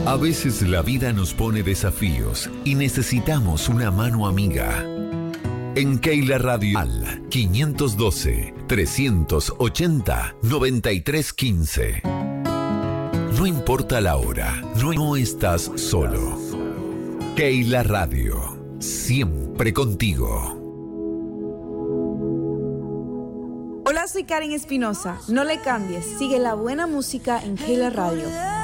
A veces la vida nos pone desafíos y necesitamos una mano amiga. En Keila Radio al 512-380-9315. No importa la hora, no estás solo. Keila Radio, siempre contigo. Hola, soy Karen Espinosa. No le cambies, sigue la buena música en Keila Radio.